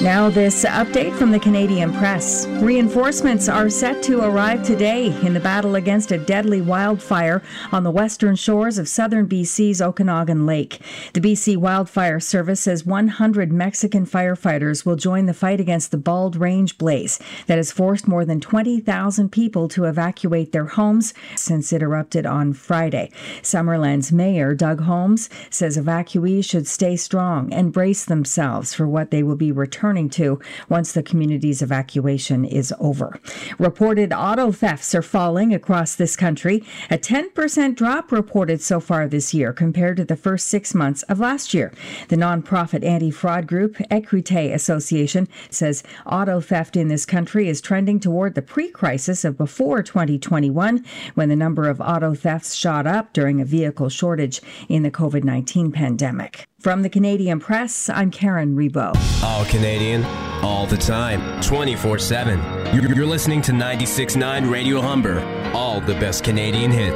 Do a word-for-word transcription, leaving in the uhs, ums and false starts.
Now this update from the Canadian Press. Reinforcements are set to arrive today in the battle against a deadly wildfire on the western shores of southern B C's Okanagan Lake. The B C Wildfire Service says one hundred Mexican firefighters will join the fight against the Bald Range blaze that has forced more than twenty thousand people to evacuate their homes since it erupted on Friday. Summerland's mayor, Doug Holmes, says evacuees should stay strong and brace themselves for what they will be returning to once the community's evacuation is over. Reported auto thefts are falling across this country. A ten percent drop reported so far this year compared to the first six months of last year. The nonprofit anti-fraud group Equite Association says auto theft in this country is trending toward the pre-crisis of before twenty twenty-one, when the number of auto thefts shot up during a vehicle shortage in the covid nineteen pandemic. From the Canadian Press, I'm Karen Rebo. All Canadian, all the time, twenty-four seven. You're, you're listening to ninety-six point nine Radio Humber. All the best Canadian hits.